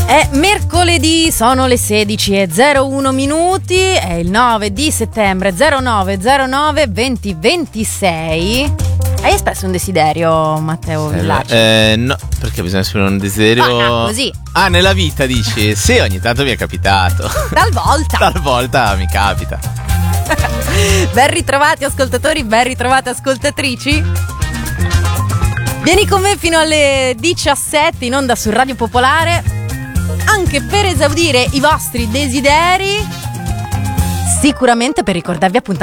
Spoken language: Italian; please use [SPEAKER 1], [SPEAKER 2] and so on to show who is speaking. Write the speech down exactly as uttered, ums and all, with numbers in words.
[SPEAKER 1] È mercoledì, sono le sedici e zero uno minuti, è il nove di settembre, zero nove zero nove venti ventisei. Hai espresso un desiderio, Matteo Villaggio?
[SPEAKER 2] Eh, no, perché bisogna esprimere un desiderio.
[SPEAKER 1] Ah, no, così.
[SPEAKER 2] Ah, nella vita dici? Sì, ogni tanto mi è capitato.
[SPEAKER 1] Talvolta.
[SPEAKER 2] Talvolta mi capita.
[SPEAKER 1] Ben ritrovati ascoltatori, ben ritrovate ascoltatrici. Vieni con me fino alle diciassette in onda su Radio Popolare, anche per esaudire i vostri desideri, sicuramente per ricordarvi appunto